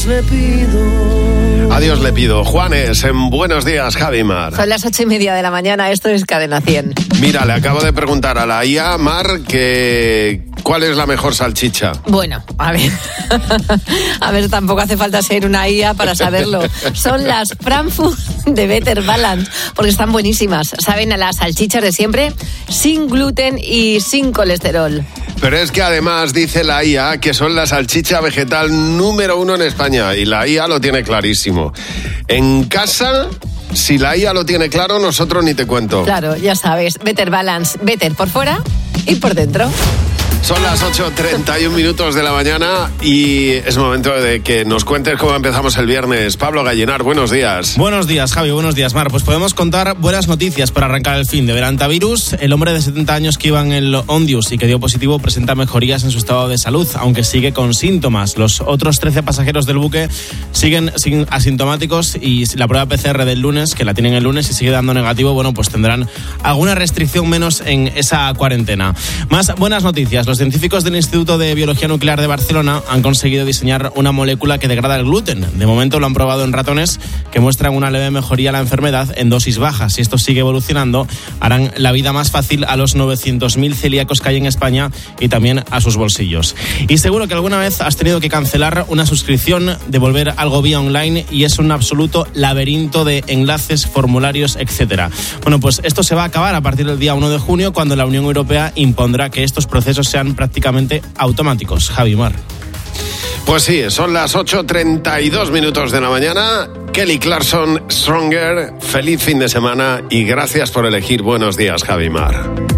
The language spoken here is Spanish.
Dios le pido. Adiós le pido. Juanes, en Buenos Días, Javi Mar. Son las 8:30 de la mañana, esto es Cadena 100. Mira, le acabo de preguntar a la IA, Mar, que ¿cuál es la mejor salchicha? Bueno, a ver, tampoco hace falta ser una IA para saberlo. Son las Frankfurt de Better Balance, porque están buenísimas. Saben a las salchichas de siempre, sin gluten y sin colesterol. Pero es que además dice la IA que son la salchicha vegetal número 1 en España, y la IA lo tiene clarísimo. En casa, si la IA lo tiene claro, nosotros ni te cuento. Claro, ya sabes, Better Balance, better por fuera y por dentro. Son las 8:31 de la mañana y es momento de que nos cuentes cómo empezamos el viernes. Pablo Gallinar, buenos días. Buenos días, Javi, buenos días, Mar. Pues podemos contar buenas noticias para arrancar el fin de Verantavirus. El hombre de 70 años que iba en el Ondius y que dio positivo presenta mejorías en su estado de salud, aunque sigue con síntomas. Los otros 13 pasajeros del buque siguen asintomáticos y la prueba PCR del lunes, que la tienen el lunes y sigue dando negativo, bueno, pues tendrán alguna restricción menos en esa cuarentena. Más buenas noticias. Los científicos del Instituto de Biología Nuclear de Barcelona han conseguido diseñar una molécula que degrada el gluten. De momento lo han probado en ratones, que muestran una leve mejoría a la enfermedad en dosis bajas. Si esto sigue evolucionando, harán la vida más fácil a los 900.000 celíacos que hay en España y también a sus bolsillos. Y seguro que alguna vez has tenido que cancelar una suscripción, devolver algo vía online y es un absoluto laberinto de enlaces, formularios, etcétera. Bueno, pues esto se va a acabar a partir del día 1 de junio, cuando la Unión Europea impondrá que estos procesos sean prácticamente automáticos. Javi Mar. Pues sí, son las 8:32 de la mañana. Kelly Clarkson, Stronger. Feliz fin de semana y gracias por elegir Buenos Días, Javi Mar.